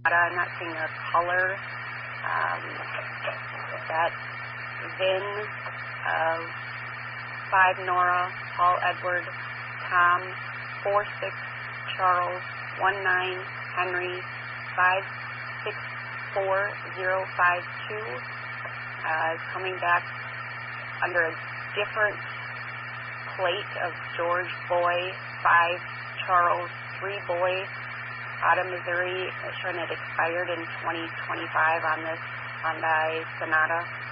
I'm not seeing a color. That VIN of 5 Nora, Paul Edward, Tom, 46 Charles, 19 Henry, 564052 is coming back under a different plate of George Boy, 5 Charles, 3 Boy, out of Missouri, showing it expired in 2025 on this Hyundai Sonata.